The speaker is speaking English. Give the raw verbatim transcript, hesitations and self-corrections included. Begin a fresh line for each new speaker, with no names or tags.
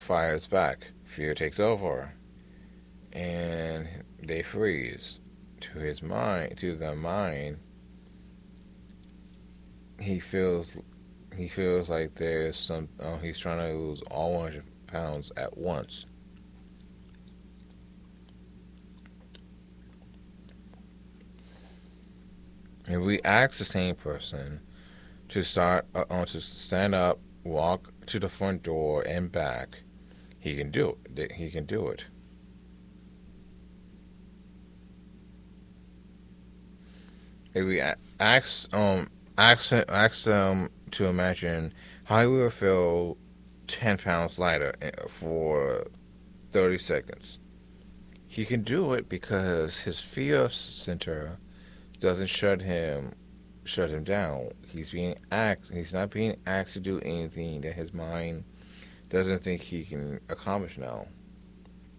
fires back. Fear takes over, and they freeze. To his mind, to the mind, he feels he feels like there's some. Uh, he's trying to lose all one hundred pounds at once. If we ask the same person to start uh, uh, to stand up, walk to the front door and back, he can do it. He can do it. If we ask um ask ask them to imagine how he would feel ten pounds lighter eh, for thirty seconds, he can do it because his fear center doesn't shut him shut him down. He's being asked. He's not being asked to do anything that his mind doesn't think he can accomplish now.